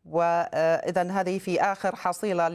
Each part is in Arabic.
وإذا هذه في آخر حصيلة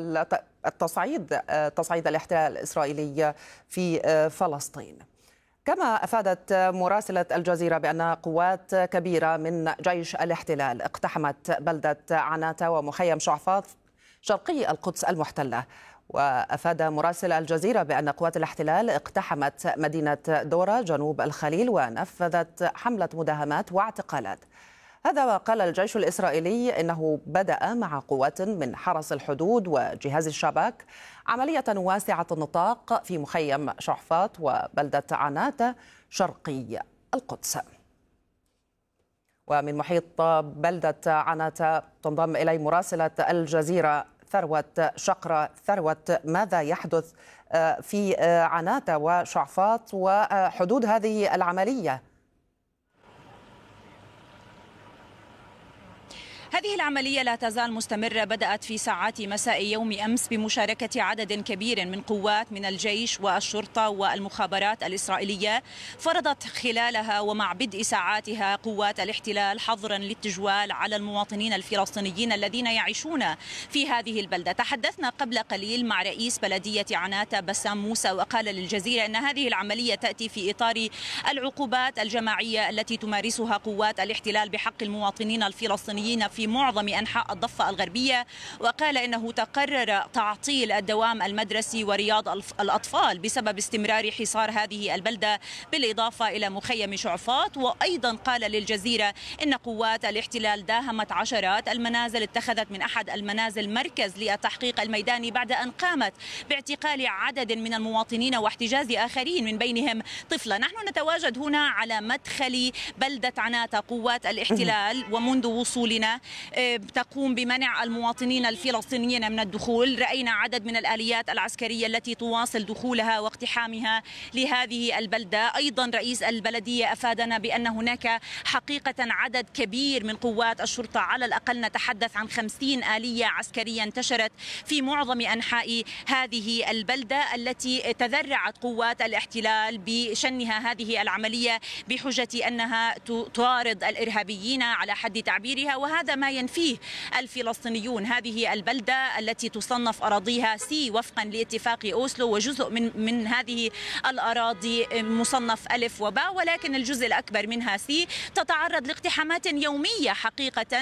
تصعيد الاحتلال الإسرائيلي في فلسطين. كما أفادت مراسلة الجزيرة بأن قوات كبيرة من جيش الاحتلال اقتحمت بلدة عناتة ومخيم شعفاط شرقي القدس المحتلة. وأفاد مراسل الجزيرة بأن قوات الاحتلال اقتحمت مدينة دورة جنوب الخليل ونفذت حملة مداهمات واعتقالات. هذا وقال الجيش الإسرائيلي إنه بدأ مع قوات من حرس الحدود وجهاز الشباك عملية واسعة النطاق في مخيم شعفاط وبلدة عناتة شرقي القدس. ومن محيط بلدة عناتة تنضم إلي مراسلة الجزيرة ثروت شقرة. ثروت، ماذا يحدث في عناتة وشعفاط وحدود هذه العملية؟ هذه العملية لا تزال مستمرة، بدأت في ساعات مساء يوم أمس بمشاركة عدد كبير من قوات من الجيش والشرطة والمخابرات الإسرائيلية. فرضت خلالها ومع بدء ساعاتها قوات الاحتلال حظرا للتجوال على المواطنين الفلسطينيين الذين يعيشون في هذه البلدة. تحدثنا قبل قليل مع رئيس بلدية عناتة بسام موسى، وقال للجزيرة أن هذه العملية تأتي في إطار العقوبات الجماعية التي تمارسها قوات الاحتلال بحق المواطنين الفلسطينيين في معظم أنحاء الضفة الغربية. وقال إنه تقرر تعطيل الدوام المدرسي ورياض الأطفال بسبب استمرار حصار هذه البلدة، بالإضافة إلى مخيم شعفاط. وأيضا قال للجزيرة إن قوات الاحتلال داهمت عشرات المنازل، اتخذت من أحد المنازل مركز للتحقيق الميداني بعد أن قامت باعتقال عدد من المواطنين واحتجاز آخرين من بينهم طفلة. نحن نتواجد هنا على مدخل بلدة عناتة. قوات الاحتلال ومنذ وصولنا تقوم بمنع المواطنين الفلسطينيين من الدخول. رأينا عدد من الآليات العسكرية التي تواصل دخولها واقتحامها لهذه البلدة. أيضا رئيس البلدية أفادنا بأن هناك حقيقة عدد كبير من قوات الشرطة، على الأقل نتحدث عن 50 آلية عسكرية انتشرت في معظم أنحاء هذه البلدة، التي تذرعت قوات الاحتلال بشنها هذه العملية بحجة أنها تطارد الإرهابيين على حد تعبيرها. وهذا ما ينفيه الفلسطينيون. هذه البلدة التي تصنف أراضيها سي وفقا لاتفاق أوسلو، وجزء من هذه الأراضي مصنف ألف وباء، ولكن الجزء الأكبر منها سي تتعرض لاقتحامات يومية حقيقة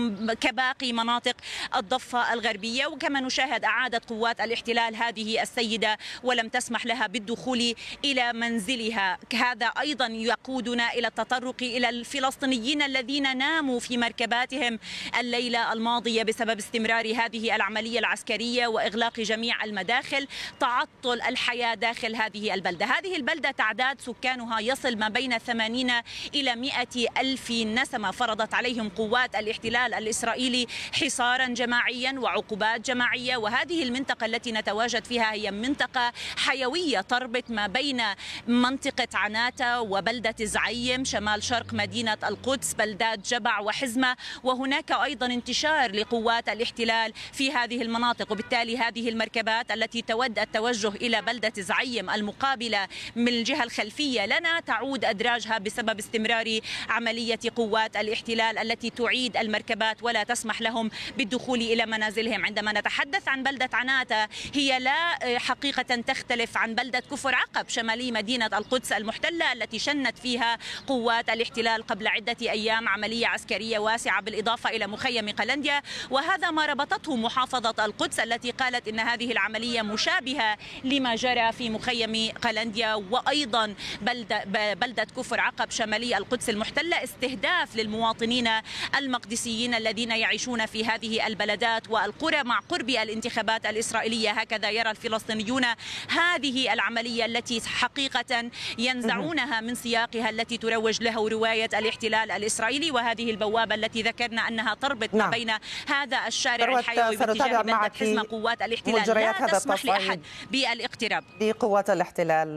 كباقي مناطق الضفة الغربية. وكما نشاهد أعادت قوات الاحتلال هذه السيدة ولم تسمح لها بالدخول إلى منزلها. هذا أيضا يقودنا إلى التطرق إلى الفلسطينيين الذين ناموا في مركباتهم الليلة الماضية بسبب استمرار هذه العملية العسكرية وإغلاق جميع المداخل، تعطل الحياة داخل هذه البلدة. هذه البلدة تعداد سكانها يصل ما بين 80 إلى 100 ألف نسمة. فرضت عليهم قوات الاحتلال الإسرائيلي حصارا جماعيا وعقوبات جماعية. وهذه المنطقة التي نتواجد فيها هي منطقة حيوية تربط ما بين منطقة عناتة وبلدة زعيم شمال شرق مدينة القدس، بلدات جبع وحزمة. وهناك أيضا انتشار لقوات الاحتلال في هذه المناطق، وبالتالي هذه المركبات التي تود التوجه إلى بلدة زعيم المقابلة من الجهة الخلفية لنا تعود أدراجها بسبب استمرار عملية قوات الاحتلال التي تعيد المركبات ولا تسمح لهم بالدخول إلى منازلهم. عندما نتحدث عن بلدة عناتة، هي لا حقيقة تختلف عن بلدة كفر عقب شمالي مدينة القدس المحتلة التي شنت فيها قوات الاحتلال قبل عدة أيام عملية عسكرية واسعة، بالإضافة إلى مخيم قلنديا. وهذا ما ربطته محافظة القدس التي قالت إن هذه العملية مشابهة لما جرى في مخيم قلنديا. وأيضا بلدة كفر عقب شمالي القدس المحتلة استهداف للمواطنين المقدسيين الذين يعيشون في هذه البلدات والقرى مع قرب الانتخابات الإسرائيلية. هكذا يرى الفلسطينيون هذه العملية التي حقيقة ينزعونها من سياقها التي تروج له رواية الاحتلال الإسرائيلي، وهذه البوابة التي ذكرنا أنها تربط ما بين هذا الشارع الحيوي باتجاه بلدة حزمة. قوات الاحتلال لا تسمح لأحد بالاقتراب لقوات الاحتلال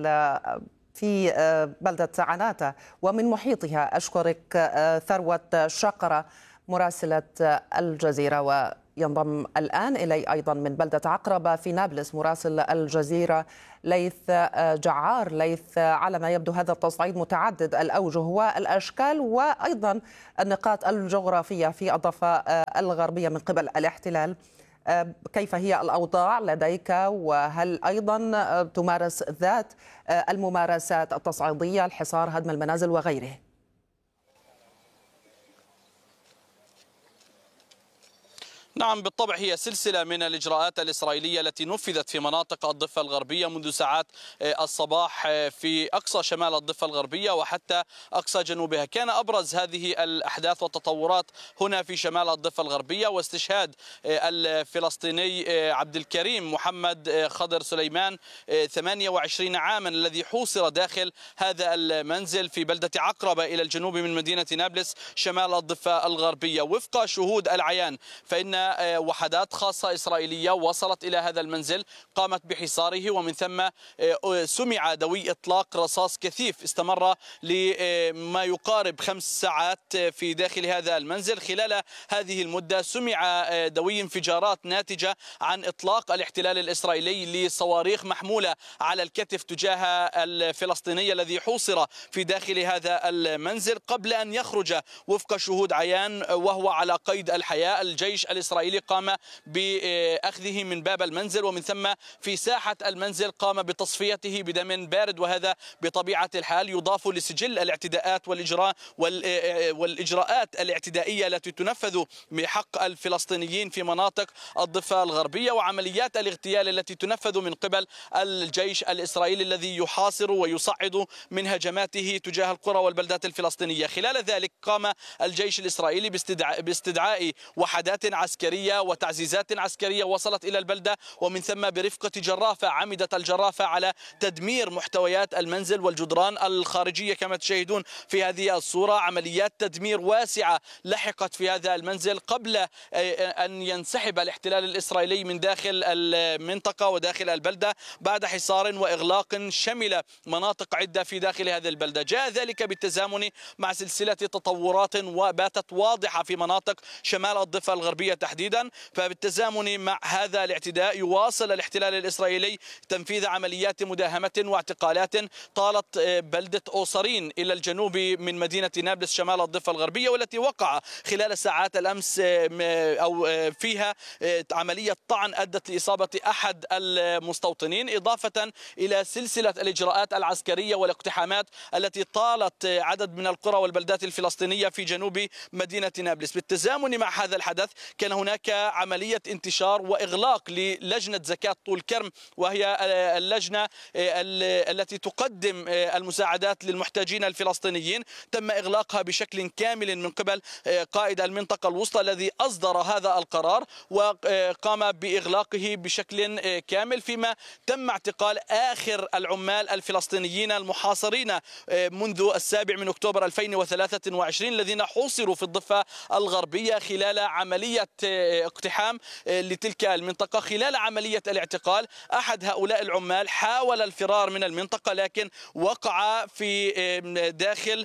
في بلدة عناتة ومن محيطها. أشكرك ثروت شقرة مراسلة الجزيرة. ينضم الآن إلي أيضا من بلدة عقربة في نابلس مراسل الجزيرة ليث جعار. ليث، على ما يبدو هذا التصعيد متعدد الأوجه والأشكال وأيضا النقاط الجغرافية في الضفة الغربية من قبل الاحتلال. كيف هي الأوضاع لديك، وهل أيضا تمارس ذات الممارسات التصعيدية، الحصار، هدم المنازل وغيره؟ نعم بالطبع، هي سلسلة من الإجراءات الإسرائيلية التي نفذت في مناطق الضفة الغربية منذ ساعات الصباح في أقصى شمال الضفة الغربية وحتى أقصى جنوبها. كان أبرز هذه الأحداث والتطورات هنا في شمال الضفة الغربية، واستشهاد الفلسطيني عبد الكريم محمد خضر سليمان 28 عاما الذي حوصر داخل هذا المنزل في بلدة عقربة إلى الجنوب من مدينة نابلس شمال الضفة الغربية. وفق شهود العيان فإن وحدات خاصة إسرائيلية وصلت إلى هذا المنزل، قامت بحصاره، ومن ثم سمع دوي إطلاق رصاص كثيف استمر لما يقارب 5 ساعات في داخل هذا المنزل. خلال هذه المدة سمع دوي انفجارات ناتجة عن إطلاق الاحتلال الإسرائيلي لصواريخ محمولة على الكتف تجاه الفلسطيني الذي حوصر في داخل هذا المنزل قبل أن يخرج وفق شهود عيان وهو على قيد الحياة. الجيش الإسرائيلي قام بأخذه من باب المنزل، ومن ثم في ساحة المنزل قام بتصفيته بدم بارد، وهذا بطبيعة الحال يضاف لسجل الاعتداءات والإجراءات الاعتدائية التي تنفذ بحق الفلسطينيين في مناطق الضفة الغربية، وعمليات الاغتيال التي تنفذ من قبل الجيش الإسرائيلي الذي يحاصر ويصعد من هجماته تجاه القرى والبلدات الفلسطينية. خلال ذلك قام الجيش الإسرائيلي باستدعاء وحدات عسكرية وتعزيزات عسكرية وصلت إلى البلدة، ومن ثم برفقة جرافة عمدت الجرافة على تدمير محتويات المنزل والجدران الخارجية كما تشاهدون في هذه الصورة. عمليات تدمير واسعة لحقت في هذا المنزل قبل أن ينسحب الاحتلال الإسرائيلي من داخل المنطقة وداخل البلدة بعد حصار وإغلاق شمل مناطق عدة في داخل هذه البلدة. جاء ذلك بالتزامن مع سلسلة تطورات وباتت واضحة في مناطق شمال الضفة الغربية تحديدا. فبالتزامن مع هذا الاعتداء يواصل الاحتلال الإسرائيلي تنفيذ عمليات مداهمة واعتقالات طالت بلدة أوصرين إلى الجنوب من مدينة نابلس شمال الضفة الغربية، والتي وقع خلال ساعات الأمس أو فيها عملية طعن أدت لإصابة أحد المستوطنين، إضافة إلى سلسلة الإجراءات العسكرية والاقتحامات التي طالت عدد من القرى والبلدات الفلسطينية في جنوب مدينة نابلس. بالتزامن مع هذا الحدث كان هناك عملية انتشار وإغلاق للجنة زكاة طول كرم، وهي اللجنة التي تقدم المساعدات للمحتاجين الفلسطينيين. تم إغلاقها بشكل كامل من قبل قائد المنطقة الوسطى الذي أصدر هذا القرار وقام بإغلاقه بشكل كامل، فيما تم اعتقال آخر العمال الفلسطينيين المحاصرين منذ 7 أكتوبر 2023 الذين حوصروا في الضفة الغربية خلال عملية اقتحام لتلك المنطقة. خلال عملية الاعتقال أحد هؤلاء العمال حاول الفرار من المنطقة، لكن وقع في داخل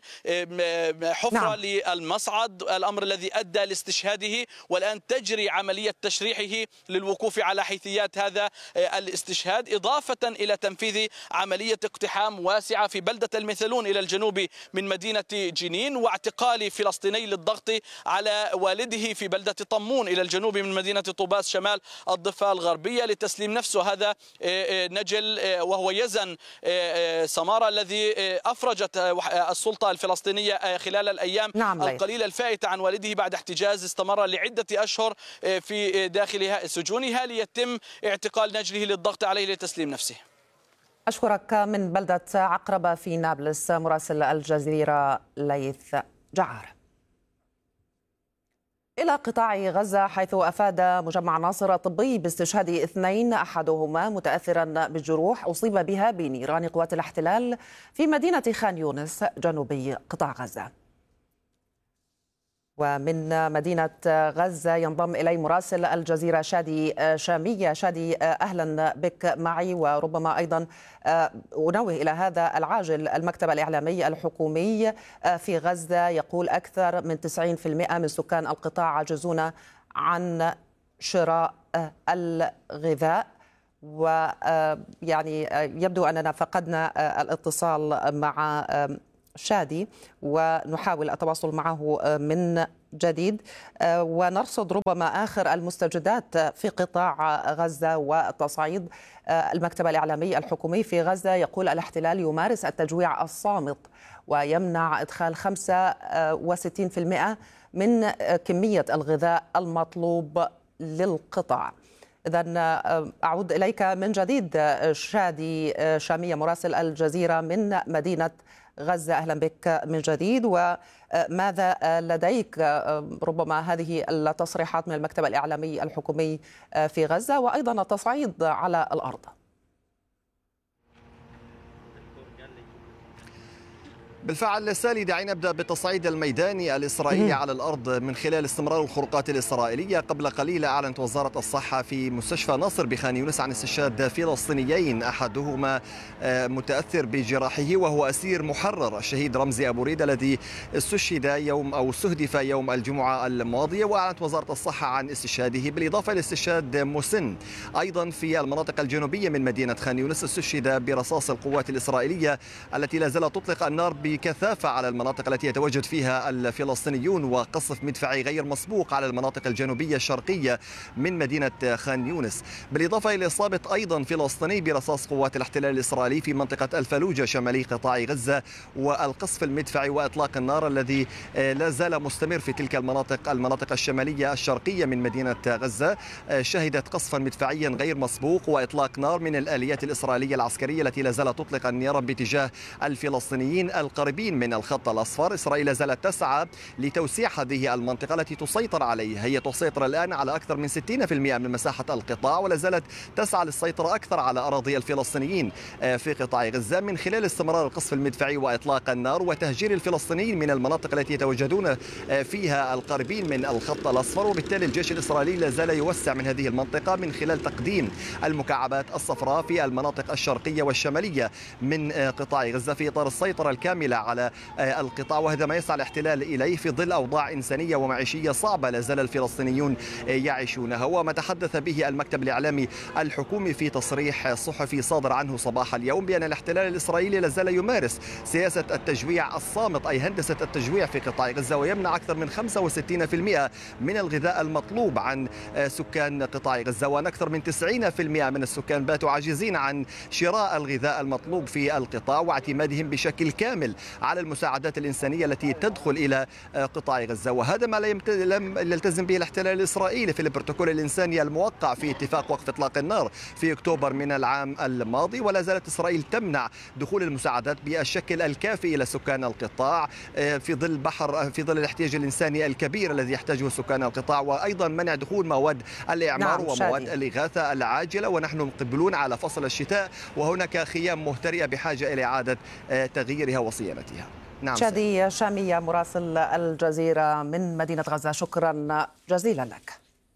حفرة للمصعد، الأمر الذي أدى لاستشهاده، والآن تجري عملية تشريحه للوقوف على حيثيات هذا الاستشهاد، إضافة إلى تنفيذ عملية اقتحام واسعة في بلدة المثلون إلى الجنوب من مدينة جنين، واعتقال فلسطيني للضغط على والده في بلدة طمون إلى الجنوب من مدينة طوباس شمال الضفة الغربية لتسليم نفسه. هذا نجل وهو يزن سمارة الذي أفرجت السلطة الفلسطينية خلال الأيام القليلة الفائتة عن والده بعد احتجاز استمر لعدة أشهر في داخل سجونها، ليتم اعتقال نجله للضغط عليه لتسليم نفسه. أشكرك من بلدة عقربة في نابلس مراسل الجزيرة ليث جعار. إلى قطاع غزة، حيث أفاد مجمع ناصر الطبي باستشهاد 2 أحدهما متأثرا بالجروح أصيب بها بنيران قوات الاحتلال في مدينة خان يونس جنوبي قطاع غزة. ومن مدينة غزة ينضم إلي مراسل الجزيرة شادي شامية. شادي، أهلا بك معي، وربما أيضا أنوه إلى هذا العاجل. المكتب الإعلامي الحكومي في غزة يقول أكثر من 90% من سكان القطاع عاجزون عن شراء الغذاء. ويعني يبدو أننا فقدنا الاتصال مع شادي ونحاول التواصل معه من جديد ونرصد ربما آخر المستجدات في قطاع غزة والتصعيد. المكتب الإعلامي الحكومي في غزة يقول الاحتلال يمارس التجويع الصامت ويمنع إدخال 65% من كمية الغذاء المطلوب للقطاع. إذن أعود إليك من جديد شادي شامية مراسل الجزيرة من مدينة غزة. أهلا بك من جديد. وماذا لديك ربما هذه التصريحات من المكتب الإعلامي الحكومي في غزة وأيضا التصعيد على الأرض؟ بالفعل سالي، دعينا نبدأ بالتصعيد الميداني الإسرائيلي على الأرض من خلال استمرار الخروقات الإسرائيلية. قبل قليل أعلنت وزارة الصحة في مستشفى ناصر بخان يونس عن استشهاد فلسطينيين، أحدهما متأثر بجراحه وهو أسير محرر، الشهيد رمزي أبو ريد الذي استهدف يوم الجمعة الماضية. وأعلنت وزارة الصحة عن استشهاده، بالإضافة لاستشهاد مسن أيضا في المناطق الجنوبية من مدينة خان يونس، استشهد برصاص القوات الإسرائيلية التي لا زالت تطلق النار بكثافة على المناطق التي يتواجد فيها الفلسطينيون، وقصف مدفعي غير مسبوق على المناطق الجنوبية الشرقية من مدينة خان يونس، بالإضافة إلى إصابة أيضا فلسطيني برصاص قوات الاحتلال الإسرائيلي في منطقة الفلوجة شمالي قطاع غزة، والقصف المدفعي وإطلاق النار الذي لا زال مستمر في تلك المناطق الشمالية الشرقية من مدينة غزة. شهدت قصفا مدفعيا غير مسبوق وإطلاق نار من الآليات الإسرائيلية العسكرية التي لا زالت تطلق النيران باتجاه الفلسطينيين القريبين من الخط الأصفر. إسرائيل لا زالت تسعى لتوسيع هذه المنطقة التي تسيطر عليها، هي تسيطر الآن على أكثر من 60% من مساحة القطاع، ولا زالت تسعى للسيطرة أكثر على أراضي الفلسطينيين في قطاع غزة من خلال استمرار القصف المدفعي وإطلاق النار وتهجير الفلسطينيين من المناطق التي يتواجدون فيها القريبين من الخط الأصفر. وبالتالي الجيش الإسرائيلي لا زال يوسع من هذه المنطقة من خلال تقديم المكعبات الصفراء في المناطق الشرقية والشمالية من قطاع غزة في إطار السيطرة الكاملة على القطاع، وهذا ما يسعى الاحتلال إليه في ظل أوضاع إنسانية ومعيشية صعبة لا زال الفلسطينيون يعيشونها. وما تحدث به المكتب الإعلامي الحكومي في تصريح صحفي صادر عنه صباح اليوم بأن الاحتلال الإسرائيلي لا زال يمارس سياسة التجويع الصامت، أي هندسة التجويع في قطاع غزة، ويمنع أكثر من 65% من الغذاء المطلوب عن سكان قطاع غزة، وأن أكثر من 90% من السكان باتوا عاجزين عن شراء الغذاء المطلوب في القطاع واعتمادهم بشكل كامل على المساعدات الإنسانية التي تدخل إلى قطاع غزة. وهذا ما لم يلتزم به الاحتلال الإسرائيلي في البروتوكول الإنساني الموقع في اتفاق وقف إطلاق النار في أكتوبر من العام الماضي. ولا زالت إسرائيل تمنع دخول المساعدات بالشكل الكافي إلى سكان القطاع في ظل الاحتياج الإنساني الكبير الذي يحتاجه سكان القطاع، وأيضا منع دخول مواد الإعمار ومواد الإغاثة العاجلة. ونحن مقبلون على فصل الشتاء وهناك خيام مهترئة بحاجة إلى إعادة تغييرها وصيانتها. نعم. شادي شامية مراسل الجزيرة من مدينة غزة، شكرا جزيلا لك.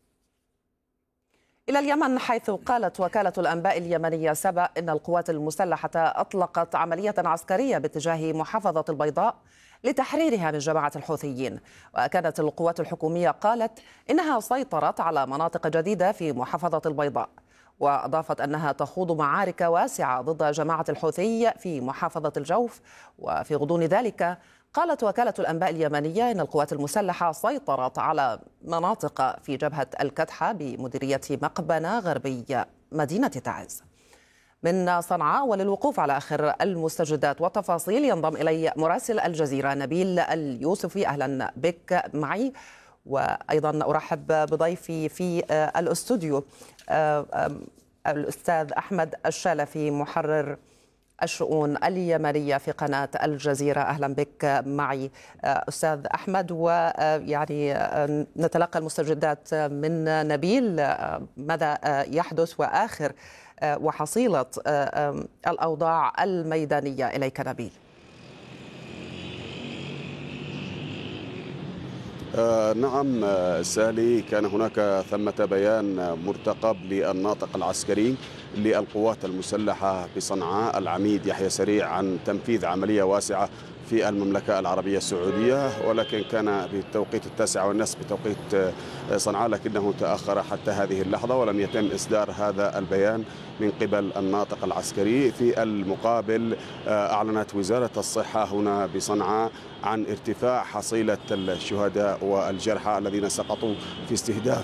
إلى اليمن، حيث قالت وكالة الأنباء اليمنية سبأ إن القوات المسلحة أطلقت عملية عسكرية باتجاه محافظة البيضاء لتحريرها من جماعة الحوثيين. وكانت القوات الحكومية قالت إنها سيطرت على مناطق جديدة في محافظة البيضاء، وأضافت أنها تخوض معارك واسعة ضد جماعة الحوثي في محافظة الجوف. وفي غضون ذلك قالت وكالة الأنباء اليمنية إن القوات المسلحة سيطرت على مناطق في جبهة الكدحة بمديرية مقبنة غربي مدينة تعز. من صنعاء وللوقوف على آخر المستجدات والتفاصيل ينضم إلي مراسل الجزيرة نبيل اليوسفي. أهلا بك معي، وأيضا أرحب بضيفي في الاستوديو الأستاذ أحمد الشالفي محرر الشؤون اليمنية في قناة الجزيرة. أهلا بك معي أستاذ أحمد. ويعني نتلقى المستجدات من نبيل، ماذا يحدث وآخر وحصيلة الأوضاع الميدانية إليك نبيل. نعم سالي، كان هناك ثمة بيان مرتقب للناطق العسكري للقوات المسلحة بصنعاء العميد يحيى سريع عن تنفيذ عملية واسعة في المملكة العربية السعودية، ولكن كان بالتوقيت 9:30 بتوقيت صنعاء، لكنه تأخر حتى هذه اللحظة ولم يتم إصدار هذا البيان من قبل الناطق العسكري. في المقابل أعلنت وزارة الصحة هنا بصنعاء عن ارتفاع حصيلة الشهداء والجرحى الذين سقطوا في استهداف